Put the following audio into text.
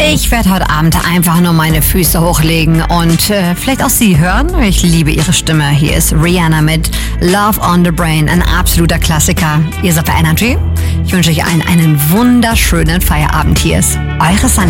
Ich werde heute Abend einfach nur meine Füße hochlegen und vielleicht auch Sie hören. Ich liebe Ihre Stimme. Hier ist Rihanna mit Love on the Brain, ein absoluter Klassiker. Ihr seid bei Energy. Ich wünsche euch allen einen wunderschönen Feierabend. Hier ist eure Sunny.